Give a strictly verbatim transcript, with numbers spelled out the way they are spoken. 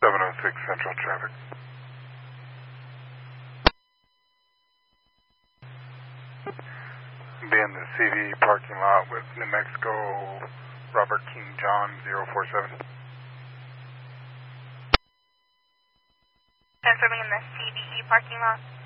seven oh six Central traffic. Be in the C D parking lot with New Mexico, Robert King John zero four seven. Confirming in the C D E parking lot.